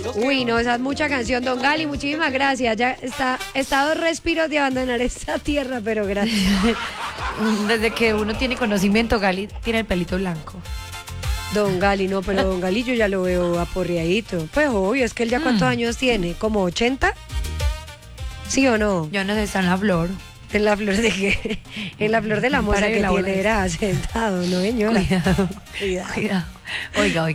Uy, no, esa es mucha canción, don Gali, muchísimas gracias. Ya está a 2 respiros de abandonar esta tierra, pero gracias. Desde que uno tiene conocimiento, Gali tiene el pelito blanco. Don Gali, no, pero don Gali yo ya lo veo aporreadito. Pues obvio, es que él ya cuántos años tiene, ¿como 80? ¿Sí o no? Yo no sé, está en la flor. En la flor de qué? En la flor de la moza que tiene, era sentado, ¿no, señora? Cuidado. Cuidado. Cuidado. Oiga.